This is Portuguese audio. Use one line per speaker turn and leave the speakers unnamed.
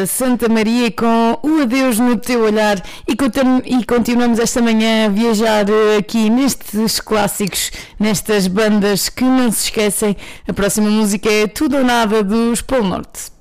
Santa Maria com o adeus no teu olhar e continuamos esta manhã a viajar aqui nestes clássicos, nestas bandas que não se esquecem. A próxima música é Tudo ou Nada dos Polo Norte.